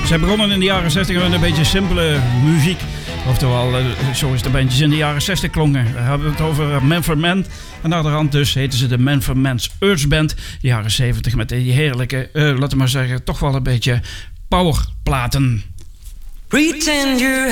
Zij begonnen in de jaren 60 met een beetje simpele muziek. Oftewel, zoals de bandjes in de jaren 60 klonken. We hebben het over Manfred Mann. En naderhand dus heten ze de Manfred Mann's Earth Band. De jaren 70 met die heerlijke, laten we maar zeggen, toch wel een beetje powerplaten. Pretend you're